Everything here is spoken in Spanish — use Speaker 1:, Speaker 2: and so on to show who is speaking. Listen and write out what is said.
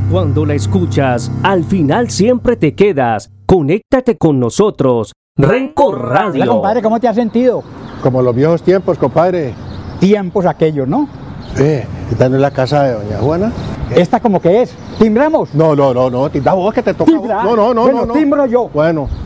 Speaker 1: Cuando la escuchas, al final siempre te quedas. Conéctate con nosotros. Renco Radio.
Speaker 2: Hola, compadre, ¿cómo te has sentido?
Speaker 3: Como los viejos tiempos, compadre.
Speaker 2: Tiempos aquellos, ¿no?
Speaker 3: ¿Esta no es la casa de doña Juana?
Speaker 2: ¿Esta como que es? ¿Timbramos?
Speaker 3: No, timbra vos que te toca.
Speaker 2: ¿Timbra?
Speaker 3: No.
Speaker 2: Bueno, timbro yo.
Speaker 3: Bueno.